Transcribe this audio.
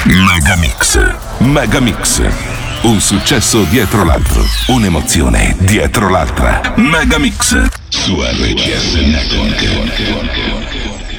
Megamix. Megamix. Un successo dietro l'altro. Un'emozione dietro l'altra. Megamix. Su RCS Network.